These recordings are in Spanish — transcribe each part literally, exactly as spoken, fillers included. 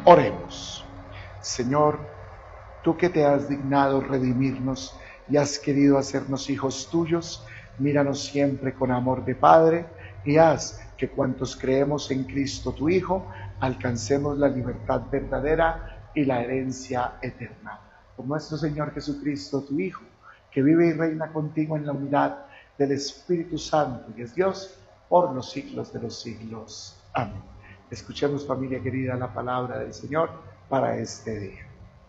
Oremos. Señor, tú que te has dignado redimirnos y has querido hacernos hijos tuyos, míranos siempre con amor de Padre y haz que cuantos creemos en Cristo tu Hijo, alcancemos la libertad verdadera y la herencia eterna. Por nuestro Señor Jesucristo, tu Hijo, que vive y reina contigo en la unidad del Espíritu Santo y es Dios por los siglos de los siglos. Amén. Escuchemos, familia querida, la palabra del Señor para este día.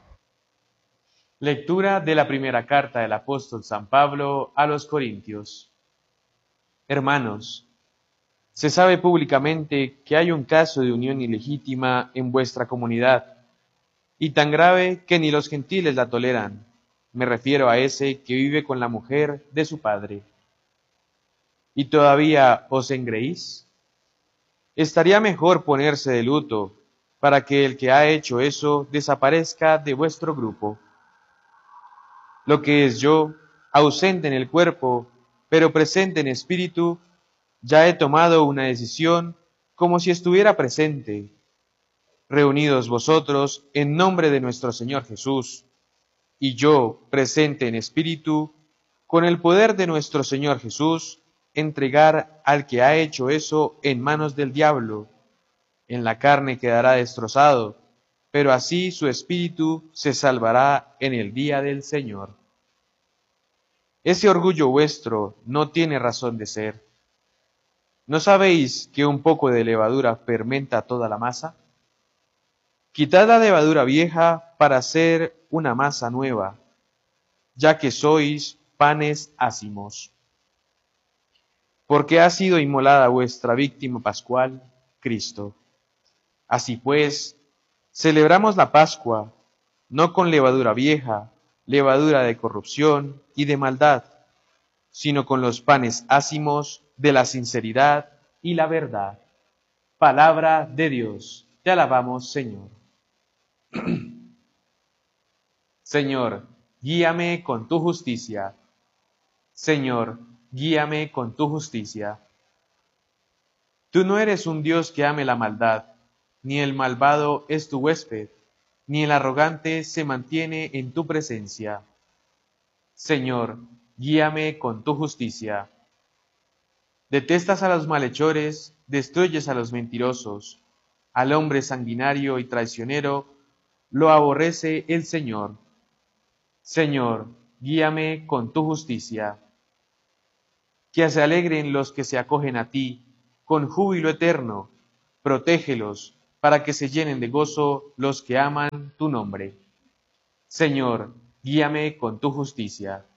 Lectura de la primera carta del apóstol San Pablo a los Corintios. Hermanos, se sabe públicamente que hay un caso de unión ilegítima en vuestra comunidad, y tan grave que ni los gentiles la toleran. Me refiero a ese que vive con la mujer de su padre. ¿Y todavía os engreís? Estaría mejor ponerse de luto, para que el que ha hecho eso desaparezca de vuestro grupo. Lo que es yo, ausente en el cuerpo, pero presente en espíritu, ya he tomado una decisión como si estuviera presente. Reunidos vosotros en nombre de nuestro Señor Jesús, y yo, presente en espíritu, con el poder de nuestro Señor Jesús, entregar al que ha hecho eso en manos del diablo. En la carne quedará destrozado, pero así su espíritu se salvará en el día del Señor. Ese orgullo vuestro no tiene razón de ser. ¿No sabéis que un poco de levadura fermenta toda la masa? Quitad la levadura vieja para hacer una masa nueva, ya que sois panes ácimos. Porque ha sido inmolada vuestra víctima pascual, Cristo. Así pues, celebramos la Pascua, no con levadura vieja, levadura de corrupción y de maldad, sino con los panes ácimos de la sinceridad y la verdad. Palabra de Dios. Te alabamos, Señor. Señor, guíame con tu justicia. Señor, guíame con tu justicia. Tú no eres un Dios que ame la maldad, ni el malvado es tu huésped, ni el arrogante se mantiene en tu presencia. Señor, guíame con tu justicia. Detestas a los malhechores, destruyes a los mentirosos, al hombre sanguinario y traicionero, lo aborrece el Señor. Señor, guíame con tu justicia. Que se alegren los que se acogen a ti, con júbilo eterno, protégelos, para que se llenen de gozo los que aman tu nombre. Señor, guíame con tu justicia.